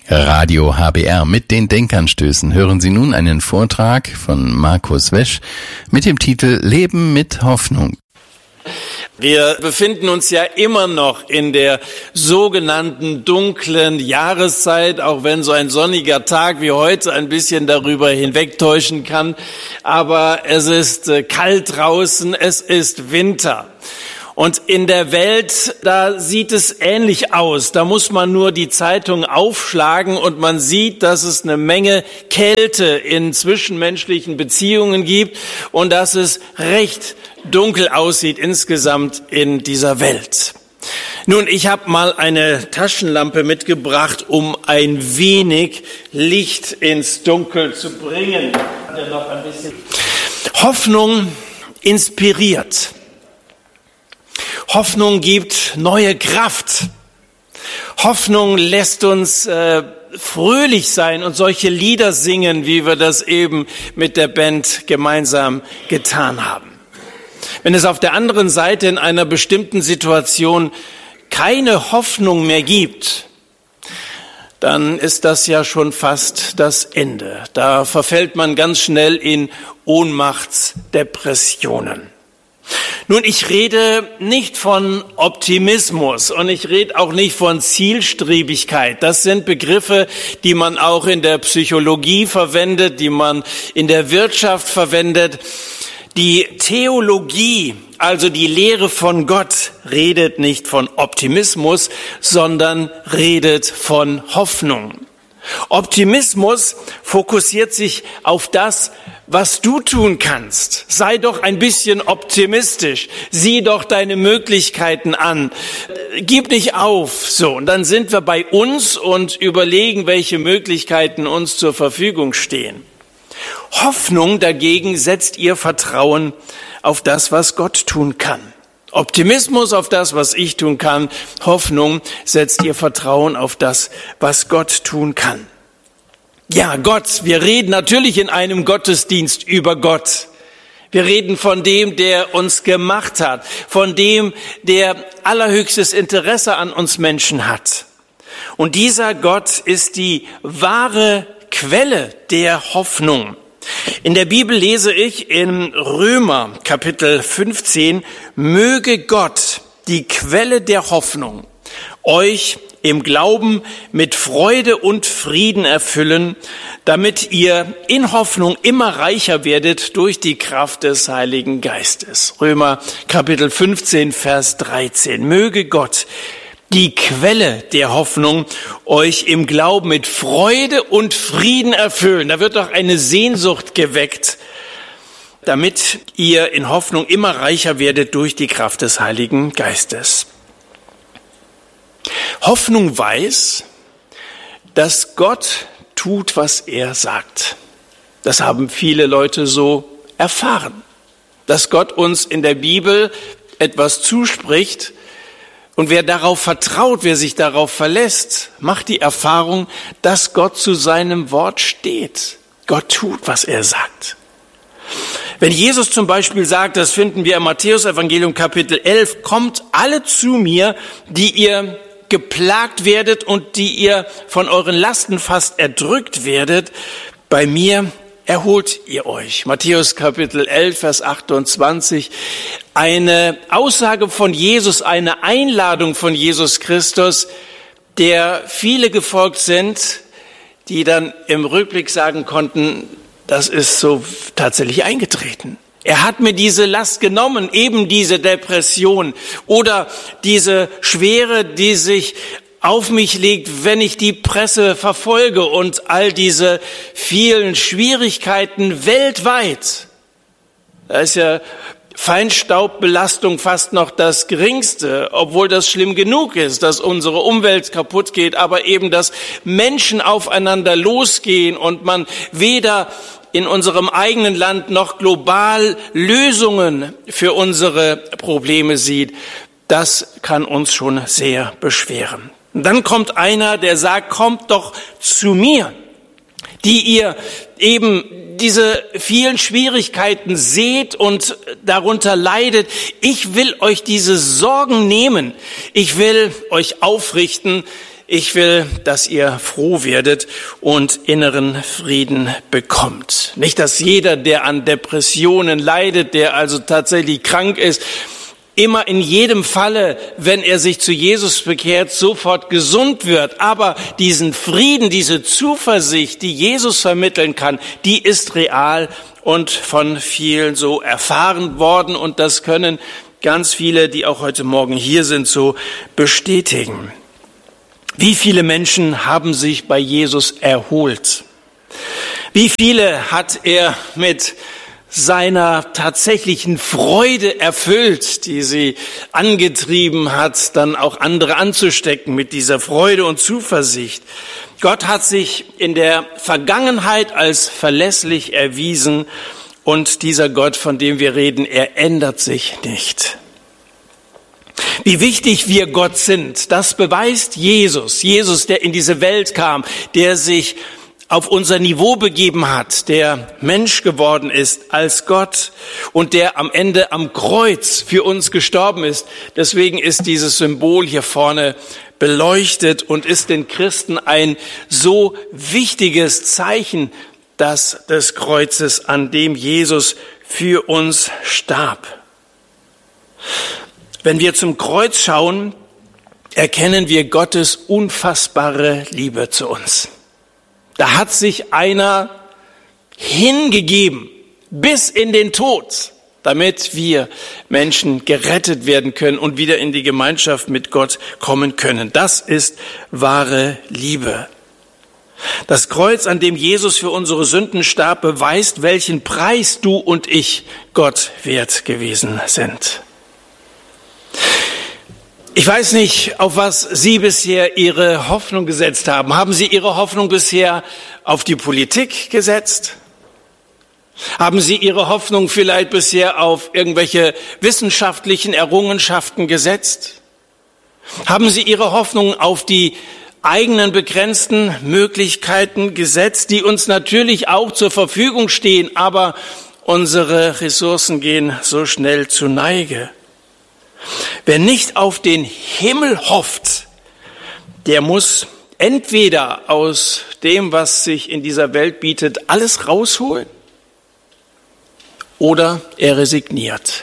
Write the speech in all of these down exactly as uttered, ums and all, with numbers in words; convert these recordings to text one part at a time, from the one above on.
Radio H B R mit den Denkanstößen hören Sie nun einen Vortrag von Markus Wesch mit dem Titel Leben mit Hoffnung. Wir befinden uns ja immer noch in der sogenannten dunklen Jahreszeit, auch wenn so ein sonniger Tag wie heute ein bisschen darüber hinwegtäuschen kann. Aber es ist kalt draußen, es ist Winter. Und in der Welt, da sieht es ähnlich aus. Da muss man nur die Zeitung aufschlagen und man sieht, dass es eine Menge Kälte in zwischenmenschlichen Beziehungen gibt und dass es recht dunkel aussieht insgesamt in dieser Welt. Nun, ich habe mal eine Taschenlampe mitgebracht, um ein wenig Licht ins Dunkel zu bringen. Noch ein bisschen. Hoffnung inspiriert. Hoffnung gibt neue Kraft. Hoffnung lässt uns äh, fröhlich sein und solche Lieder singen, wie wir das eben mit der Band gemeinsam getan haben. Wenn es auf der anderen Seite in einer bestimmten Situation keine Hoffnung mehr gibt, dann ist das ja schon fast das Ende. Da verfällt man ganz schnell in Ohnmachtsdepressionen. Nun, ich rede nicht von Optimismus und ich rede auch nicht von Zielstrebigkeit. Das sind Begriffe, die man auch in der Psychologie verwendet, die man in der Wirtschaft verwendet. Die Theologie, also die Lehre von Gott, redet nicht von Optimismus, sondern redet von Hoffnung. Optimismus fokussiert sich auf das, was du tun kannst. Sei doch ein bisschen optimistisch. Sieh doch deine Möglichkeiten an. Gib nicht auf. So, und dann sind wir bei uns und überlegen, welche Möglichkeiten uns zur Verfügung stehen. Hoffnung dagegen setzt ihr Vertrauen auf das, was Gott tun kann. Optimismus auf das, was ich tun kann. Hoffnung setzt ihr Vertrauen auf das, was Gott tun kann. Ja, Gott, wir reden natürlich in einem Gottesdienst über Gott. Wir reden von dem, der uns gemacht hat, von dem, der allerhöchstes Interesse an uns Menschen hat. Und dieser Gott ist die wahre Quelle der Hoffnung. In der Bibel lese ich in Römer Kapitel fünfzehn, möge Gott, die Quelle der Hoffnung, euch im Glauben mit Freude und Frieden erfüllen, damit ihr in Hoffnung immer reicher werdet durch die Kraft des Heiligen Geistes. Römer Kapitel fünfzehn, Vers dreizehn. Möge Gott, die Quelle der Hoffnung, euch im Glauben mit Freude und Frieden erfüllen. Da wird doch eine Sehnsucht geweckt, damit ihr in Hoffnung immer reicher werdet durch die Kraft des Heiligen Geistes. Hoffnung weiß, dass Gott tut, was er sagt. Das haben viele Leute so erfahren, dass Gott uns in der Bibel etwas zuspricht. Und wer darauf vertraut, wer sich darauf verlässt, macht die Erfahrung, dass Gott zu seinem Wort steht. Gott tut, was er sagt. Wenn Jesus zum Beispiel sagt, das finden wir im Matthäus-Evangelium Kapitel elf, kommt alle zu mir, die ihr geplagt werdet und die ihr von euren Lasten fast erdrückt werdet, bei mir erholt ihr euch. Matthäus Kapitel elf, Vers achtundzwanzig. Eine Aussage von Jesus, eine Einladung von Jesus Christus, der viele gefolgt sind, die dann im Rückblick sagen konnten, das ist so tatsächlich eingetreten. Er hat mir diese Last genommen, eben diese Depression oder diese Schwere, die sich auf mich legt, wenn ich die Presse verfolge und all diese vielen Schwierigkeiten weltweit. Da ist ja Feinstaubbelastung fast noch das Geringste, obwohl das schlimm genug ist, dass unsere Umwelt kaputt geht, aber eben, dass Menschen aufeinander losgehen und man weder in unserem eigenen Land noch global Lösungen für unsere Probleme sieht, das kann uns schon sehr beschweren. Und dann kommt einer, der sagt, kommt doch zu mir, die ihr eben diese vielen Schwierigkeiten seht und darunter leidet. Ich will euch diese Sorgen nehmen. Ich will euch aufrichten. ich will, dass ihr froh werdet und inneren Frieden bekommt. Nicht, dass jeder, der an Depressionen leidet, der also tatsächlich krank ist, immer in jedem Falle, wenn er sich zu Jesus bekehrt, sofort gesund wird. Aber diesen Frieden, diese Zuversicht, die Jesus vermitteln kann, die ist real und von vielen so erfahren worden. Und das können ganz viele, die auch heute Morgen hier sind, so bestätigen. Wie viele Menschen haben sich bei Jesus erholt? Wie viele hat er mit seiner tatsächlichen Freude erfüllt, die sie angetrieben hat, dann auch andere anzustecken mit dieser Freude und Zuversicht? Gott hat sich in der Vergangenheit als verlässlich erwiesen und dieser Gott, von dem wir reden, er ändert sich nicht. Wie wichtig wir Gott sind, das beweist Jesus. Jesus, der in diese Welt kam, der sich auf unser Niveau begeben hat, der Mensch geworden ist als Gott und der am Ende am Kreuz für uns gestorben ist. Deswegen ist dieses Symbol hier vorne beleuchtet und ist den Christen ein so wichtiges Zeichen, das des Kreuzes, an dem Jesus für uns starb. Wenn wir zum Kreuz schauen, erkennen wir Gottes unfassbare Liebe zu uns. Da hat sich einer hingegeben bis in den Tod, damit wir Menschen gerettet werden können und wieder in die Gemeinschaft mit Gott kommen können. Das ist wahre Liebe. Das Kreuz, an dem Jesus für unsere Sünden starb, beweist, welchen Preis du und ich Gott wert gewesen sind. Ich weiß nicht, auf was Sie bisher Ihre Hoffnung gesetzt haben. Haben Sie Ihre Hoffnung bisher auf die Politik gesetzt? Haben Sie Ihre Hoffnung vielleicht bisher auf irgendwelche wissenschaftlichen Errungenschaften gesetzt? Haben Sie Ihre Hoffnung auf die eigenen begrenzten Möglichkeiten gesetzt, die uns natürlich auch zur Verfügung stehen, aber unsere Ressourcen gehen so schnell zu Neige? Wer nicht auf den Himmel hofft, der muss entweder aus dem, was sich in dieser Welt bietet, alles rausholen oder er resigniert.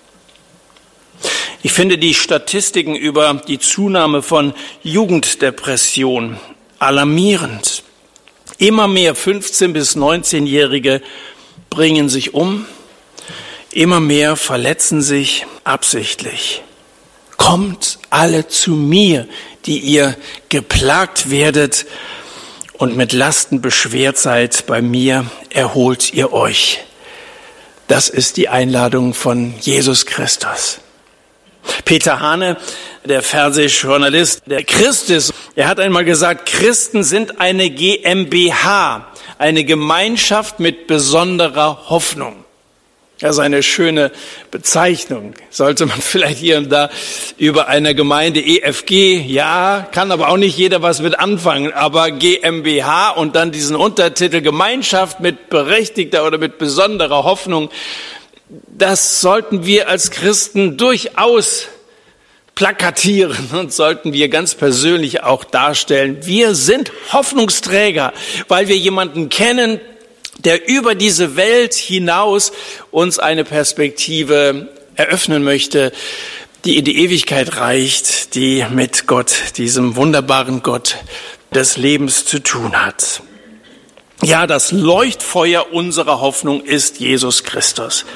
Ich finde die Statistiken über die Zunahme von Jugenddepression alarmierend. Immer mehr fünfzehn- bis neunzehnjährige bringen sich um. Immer mehr verletzen sich absichtlich. Kommt alle zu mir, die ihr geplagt werdet und mit Lasten beschwert seid, bei mir erholt ihr euch. Das ist die Einladung von Jesus Christus. Peter Hane, der Fernsehjournalist, der Christ ist, er hat einmal gesagt, Christen sind eine G m b H, eine Gemeinschaft mit besonderer Hoffnung. Das ist eine schöne Bezeichnung. Sollte man vielleicht hier und da über eine Gemeinde E F G, ja, kann aber auch nicht jeder was mit anfangen, aber G m b H und dann diesen Untertitel Gemeinschaft mit berechtigter oder mit besonderer Hoffnung, das sollten wir als Christen durchaus plakatieren und sollten wir ganz persönlich auch darstellen. Wir sind Hoffnungsträger, weil wir jemanden kennen, der über diese Welt hinaus uns eine Perspektive eröffnen möchte, die in die Ewigkeit reicht, die mit Gott, diesem wunderbaren Gott des Lebens zu tun hat. Ja, das Leuchtfeuer unserer Hoffnung ist Jesus Christus.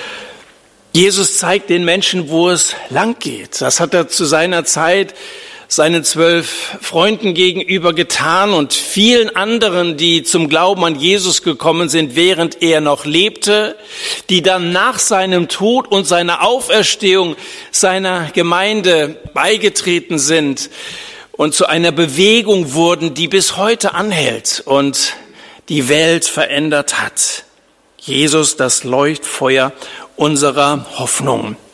Jesus zeigt den Menschen, wo es lang geht. Das hat er zu seiner Zeit seinen zwölf Freunden gegenüber getan und vielen anderen, die zum Glauben an Jesus gekommen sind, während er noch lebte, die dann nach seinem Tod und seiner Auferstehung seiner Gemeinde beigetreten sind und zu einer Bewegung wurden, die bis heute anhält und die Welt verändert hat. Jesus, das Leuchtfeuer unserer Hoffnung.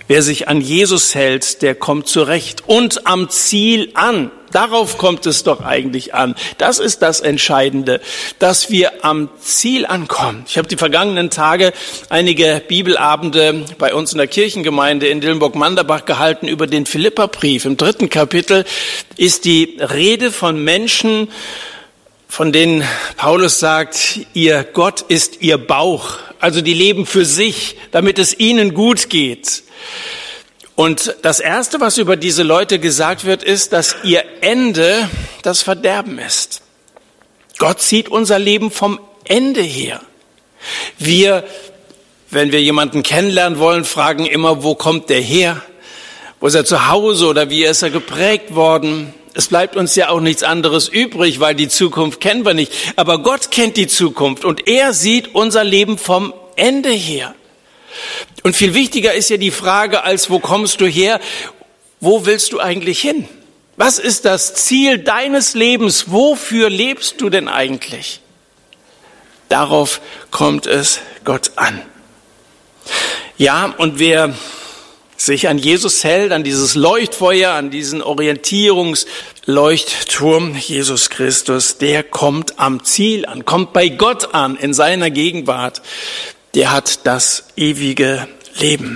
Wer sich an Jesus hält, der kommt zurecht und am Ziel an. Darauf kommt es doch eigentlich an. Das ist das Entscheidende, dass wir am Ziel ankommen. Ich habe die vergangenen Tage einige Bibelabende bei uns in der Kirchengemeinde in Dillenburg-Manderbach gehalten über den Philipperbrief. Im dritten Kapitel ist die Rede von Menschen, von denen Paulus sagt, ihr Gott ist ihr Bauch. Also die leben für sich, damit es ihnen gut geht. Und das Erste, was über diese Leute gesagt wird, ist, dass ihr Ende das Verderben ist. Gott sieht unser Leben vom Ende her. Wir, wenn wir jemanden kennenlernen wollen, fragen immer, wo kommt der her? Wo ist er zu Hause oder wie ist er geprägt worden? Es bleibt uns ja auch nichts anderes übrig, weil die Zukunft kennen wir nicht. Aber Gott kennt die Zukunft und er sieht unser Leben vom Ende her. Und viel wichtiger ist ja die Frage, als wo kommst du her, wo willst du eigentlich hin? Was ist das Ziel deines Lebens? Wofür lebst du denn eigentlich? Darauf kommt es Gott an. Ja, und wer sich an Jesus hält, an dieses Leuchtfeuer, an diesen Orientierungsleuchtturm Jesus Christus, der kommt am Ziel an, kommt bei Gott an, in seiner Gegenwart. Der hat das ewige Leben.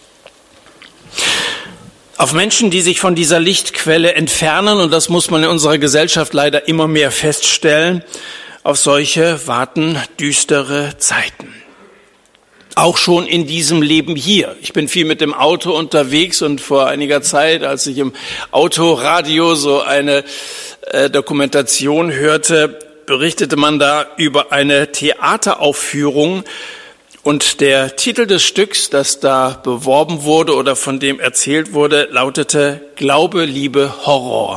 Auf Menschen, die sich von dieser Lichtquelle entfernen, und das muss man in unserer Gesellschaft leider immer mehr feststellen, auf solche warten düstere Zeiten. Auch schon in diesem Leben hier. Ich bin viel mit dem Auto unterwegs und vor einiger Zeit, als ich im Autoradio so eine äh, Dokumentation hörte, berichtete man da über eine Theateraufführung. Und der Titel des Stücks, das da beworben wurde oder von dem erzählt wurde, lautete Glaube, Liebe, Horror.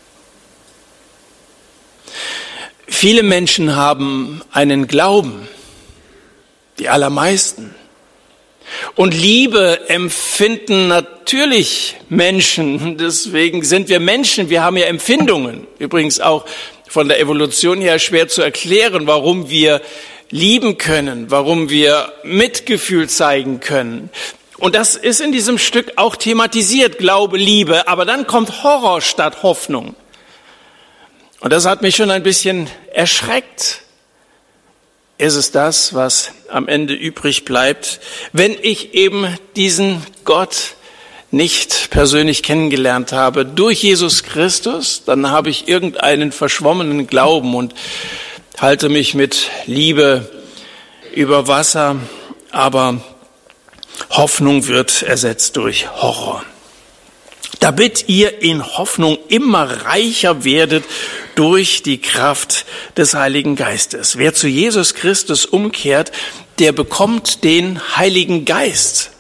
Viele Menschen haben einen Glauben, die allermeisten. Und Liebe empfinden natürlich Menschen, deswegen sind wir Menschen, wir haben ja Empfindungen. Übrigens auch von der Evolution her schwer zu erklären, warum wir lieben können, warum wir Mitgefühl zeigen können. Und das ist in diesem Stück auch thematisiert, Glaube, Liebe. Aber dann kommt Horror statt Hoffnung. Und das hat mich schon ein bisschen erschreckt. Ist es das, was am Ende übrig bleibt, wenn ich eben diesen Gott nicht persönlich kennengelernt habe durch Jesus Christus? Dann habe ich irgendeinen verschwommenen Glauben und halte mich mit Liebe über Wasser, aber Hoffnung wird ersetzt durch Horror. Damit ihr in Hoffnung immer reicher werdet durch die Kraft des Heiligen Geistes. Wer zu Jesus Christus umkehrt, der bekommt den Heiligen Geist.